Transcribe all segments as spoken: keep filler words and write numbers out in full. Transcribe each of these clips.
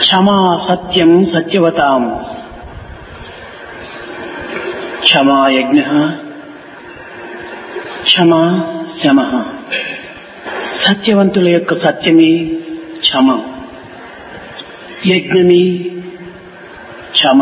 క్షమా సత్యం సత్యవతాం, క్షమా యజ్ఞ, క్షమా శమ. సత్యవంతుల యొక్క సత్యమే క్షమ, యజ్ఞమే క్షమ,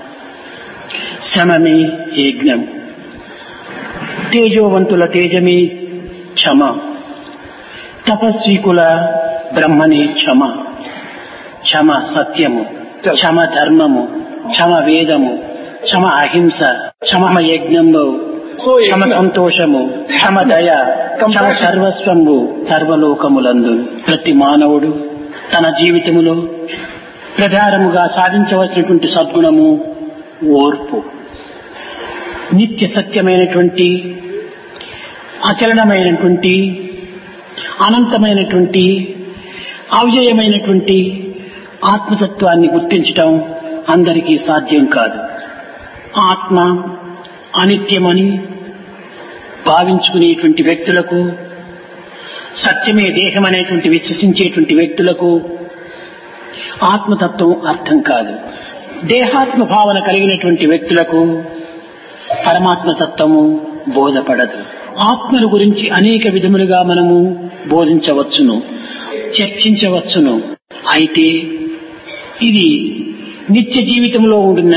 శమమే యజ్ఞం. తేజోవంతుల తేజమే క్షమ, తపస్వికుల బ్రహ్మనే క్షమ. క్షమ సత్యము, క్షమ ధర్మము, క్షమ వేదము, క్షమ అహింస, క్షమ యజ్ఞంబు, క్షమ సంతోషము, క్షమ దయ, క్షమ సర్వస్వంబు సర్వలోకములందు. ప్రతి మానవుడు తన జీవితములో ప్రధానముగా సాధించవలసినటువంటి సద్గుణము ఓర్పు. నిత్య సత్యమైనటువంటి, అచలనమైనటువంటి, అనంతమైనటువంటి, అవ్యయమైనటువంటి ఆత్మతత్వాన్ని గుర్తించటం అందరికీ సాధ్యం కాదు. ఆత్మ అనిత్యమని భావించుకునేటువంటి వ్యక్తులకు, సత్యమే దేహం అనేటువంటి విశ్వసించేటువంటి వ్యక్తులకు ఆత్మతత్వం అర్థం కాదు. దేహాత్మ భావన కలిగినటువంటి వ్యక్తులకు పరమాత్మతత్వము బోధపడదు. ఆత్మల గురించి అనేక విధములుగా మనము బోధించవచ్చును, చర్చించవచ్చును. అయితే ఇది నిత్య జీవితంలో ఉండిన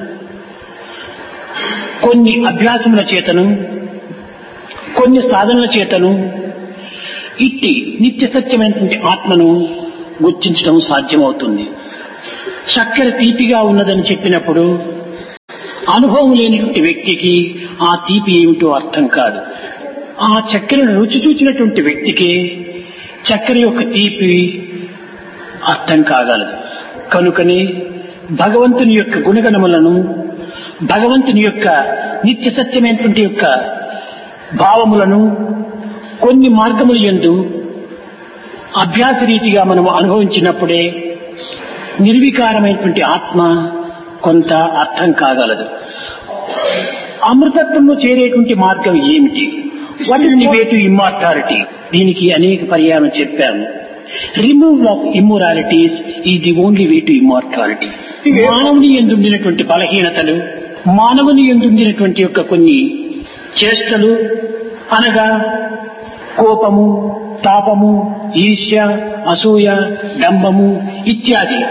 కొన్ని అభ్యాసముల చేతను, కొన్ని సాధనల చేతను ఇట్టి నిత్య సత్యమైనటువంటి ఆత్మను గుర్తించడం సాధ్యమవుతుంది. చక్కెర తీపిగా ఉన్నదని చెప్పినప్పుడు అనుభవం లేనిటువంటి వ్యక్తికి ఆ తీపి ఏమిటో అర్థం కాదు. ఆ చక్కెరను రుచి చూచినటువంటి వ్యక్తికి చక్కెర యొక్క తీపి అర్థం కాగలదు. కనుకనే భగవంతుని యొక్క గుణగణములను, భగవంతుని యొక్క నిత్య సత్యమైనటువంటి యొక్క భావములను కొన్ని మార్గముల యందు అభ్యాస రీతిగా మనము అనుభవించినప్పుడే నిర్వికారమైనటువంటి ఆత్మ కొంత అర్థం కాగలదు. అమృతత్వంలో చేరేటువంటి మార్గం ఏమిటి? What is the way to immortality? దీనికి అనేక పర్యాయం చెప్పాము. Removal of immoralities is the only way to immortality. మానవుని ఎందుండినటువంటి బలహీనతలు, మానవుని ఎందుండినటువంటి యొక్క కొన్ని చేష్టలు అనగా కోపము, తాపము, ఈర్ష్య, అసూయ, డంబము ఇత్యాది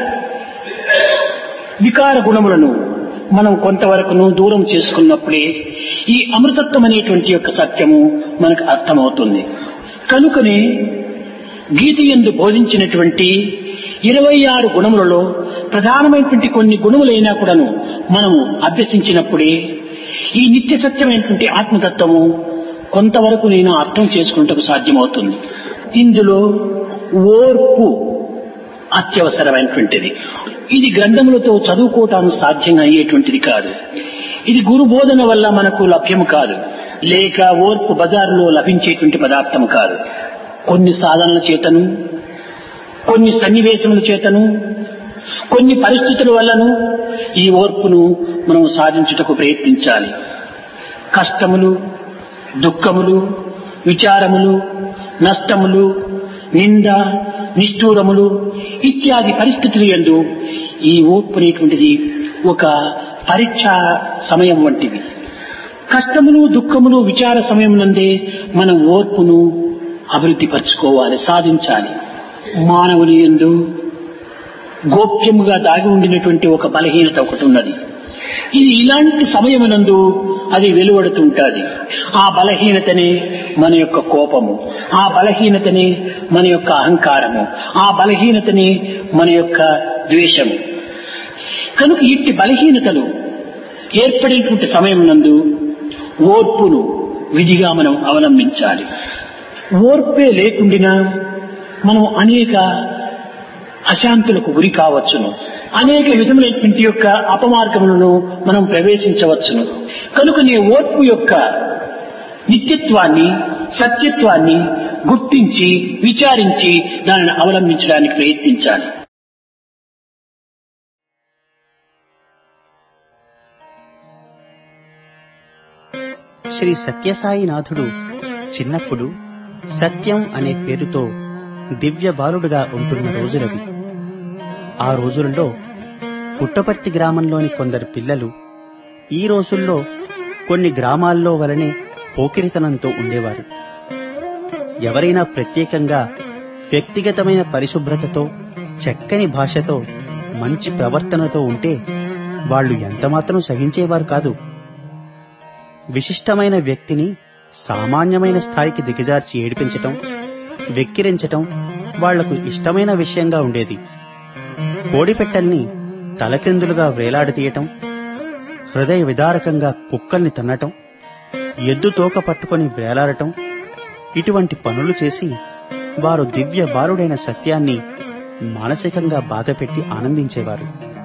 వికార గుణములను మనం కొంతవరకును దూరం చేసుకున్నప్పుడే ఈ అమృతత్వం అనేటువంటి యొక్క సత్యము మనకు అర్థమవుతుంది. కనుకనే గీత యందు బోధించినటువంటి ఇరవై ఆరు గుణములలో ప్రధానమైనటువంటి కొన్ని గుణములైనా కూడాను మనము అభ్యసించినప్పుడే ఈ నిత్య సత్యమైనటువంటి ఆత్మతత్వము కొంతవరకు నేను అర్థం చేసుకుంటకు సాధ్యమవుతుంది. ఇందులో ఓర్పు అత్యవసరమైనటువంటిది. ఇది గ్రంథములతో చదువుకోవటానికి సాధ్యం అయ్యేటువంటిది కాదు. ఇది గురు బోధన వల్ల మనకు లభ్యం కాదు, లేక ఓర్పు బజారులో లభించేటువంటి పదార్థం కాదు. కొన్ని సాధనల చేతను, కొన్ని సన్నివేశముల చేతను, కొన్ని పరిస్థితుల వల్లను ఈ ఓర్పును మనం సాధించుటకు ప్రయత్నించాలి. కష్టములు, దుఃఖములు, విచారములు, నష్టములు, నింద, నిష్ఠూరములు ఇత్యాది పరిస్థితులు యందు ఈ ఓర్పు అనేటువంటిది ఒక పరీక్షా సమయం వంటివి. కష్టములు, దుఃఖములు, విచార సమయం నందే మనం ఓర్పును అభివృద్ధి పరచుకోవాలి, సాధించాలి. మానవుని యందు గోప్యముగా దాగి ఉండినటువంటి ఒక బలహీనత ఒకటి ఉన్నది. ఇది ఇలాంటి సమయమునందు అది వెలువడుతుంటుంది. ఆ బలహీనతనే మన యొక్క కోపము, ఆ బలహీనతనే మన యొక్క అహంకారము, ఆ బలహీనతనే మన యొక్క ద్వేషము. కనుక ఇట్టి బలహీనతలు ఏర్పడేటువంటి సమయం నందు ఓర్పును విధిగా మనం అవలంబించాలి. ఓర్పే లేకుండినా మనం అనేక అశాంతులకు గురి కావచ్చును, అనేక విధములైనటువంటి యొక్క అపమార్గములను మనం ప్రవేశించవచ్చును. కనుక నీ ఓర్పు యొక్క నిత్యత్వాన్ని, సత్యత్వాన్ని గుర్తించి విచారించి దానిని అవలంబించడానికి ప్రయత్నించాలి. శ్రీ సత్యసాయినాథుడు చిన్నప్పుడు సత్యం అనే పేరుతో దివ్య బాలుడుగా ఉంటున్న రోజులవి. ఆ రోజుల్లో పుట్టపర్తి గ్రామంలోని కొందరు పిల్లలు ఈ రోజుల్లో కొన్ని గ్రామాల్లో వలనే పోకిరితనంతో ఉండేవారు. ఎవరైనా ప్రత్యేకంగా వ్యక్తిగతమైన పరిశుభ్రతతో, చక్కని భాషతో, మంచి ప్రవర్తనతో ఉంటే వాళ్ళు ఎంతమాత్రం సహించేవారు కాదు. విశిష్టమైన వ్యక్తిని సామాన్యమైన స్థాయికి దిగజార్చి ఏడిపించటం, వెక్కిరించటం వాళ్లకు ఇష్టమైన విషయంగా ఉండేది. కోడిపెట్టల్ని తలకిందులుగా వ్రేలాడతీయటం, హృదయ విదారకంగా కుక్కల్ని తన్నటం, ఎద్దు తోక పట్టుకొని వ్రేలాడటం, ఇటువంటి పనులు చేసి వారు దివ్య బాలుడైన సత్యాన్ని మానసికంగా బాధపెట్టి ఆనందించేవారు.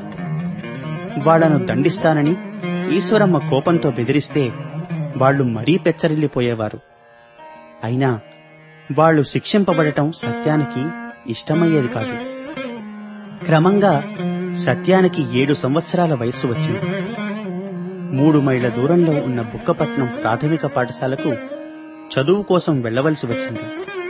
వాళ్లను దండిస్తానని ఈశ్వరమ్మ కోపంతో బెదిరిస్తే వాళ్లు మరీ పెచ్చరిల్లిపోయేవారు. అయినా వాళ్లు శిక్షింపబడటం సత్యానికి ఇష్టమయ్యేది కాదు. క్రమంగా సత్యానికి ఏడు సంవత్సరాల వయస్సు వచ్చింది. మూడు మైళ్ల దూరంలో ఉన్న బుక్కపట్నం ప్రాథమిక పాఠశాలకు చదువు కోసం వెళ్లవలసి వచ్చింది.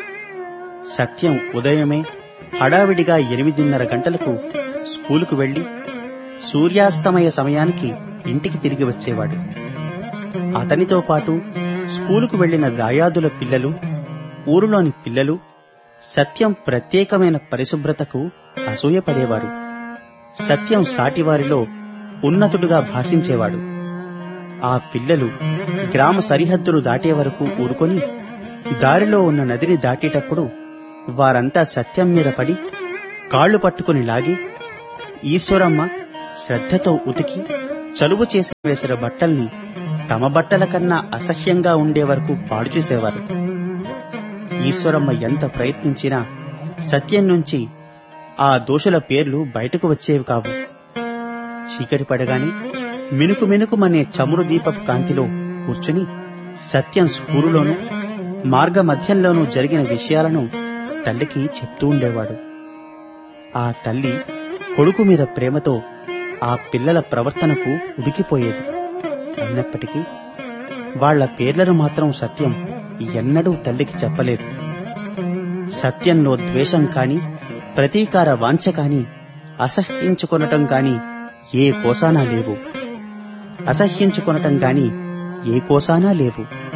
సత్యం ఉదయమే హడావిడిగా ఎనిమిదిన్నర గంటలకు స్కూలుకు వెళ్లి సూర్యాస్తమయ సమయానికి ఇంటికి తిరిగి వచ్చేవాడు. అతనితో పాటు స్కూలుకు వెళ్లిన దాయాదుల పిల్లలు, ఊరులోని పిల్లలు సత్యం ప్రత్యేకమైన పరిశుభ్రతకు అసూయపడేవారు. సత్యం సాటివారిలో ఉన్నతుడుగా భాషించేవాడు. ఆ పిల్లలు గ్రామ సరిహద్దులు దాటే వరకు ఊరుకొని దారిలో ఉన్న నదిని దాటేటప్పుడు వారంతా సత్యం మీద పడి కాళ్లు పట్టుకుని లాగి ఈశ్వరమ్మ శ్రద్ధతో ఉతికి చలువు చేసి వేసిన బట్టల్ని తమ బట్టల కన్నా అసహ్యంగా ఉండే వరకు పాడు చేసేవారు. ఈశ్వరమ్మ ఎంత ప్రయత్నించినా సత్యం నుంచి ఆ దోషుల పేర్లు బయటకు వచ్చేవి కావు. చీకటి పడగానే మినుకు మినుకుమనే చమురు దీపపు కాంతిలో కూర్చుని సత్యం స్కూలులోనూ మార్గ మధ్యంలోనూ జరిగిన విషయాలను తల్లికి చెప్తూ ఉండేవాడు. ఆ తల్లి కొడుకు మీద ప్రేమతో ఆ పిల్లల ప్రవర్తనకు ఉడికిపోయేది. అయినప్పటికీ వాళ్ల పేర్లను మాత్రం సత్యం ఎన్నడూ తల్లికి చెప్పలేదు. సత్యంలో ద్వేషం కాని, ప్రతీకార వాంఛ కాని, అసహ్యించుకొనటం కాని ఏ కోసానా లేవు. అసహ్యించుకొనటం కాని ఏ కోసానా లేవు.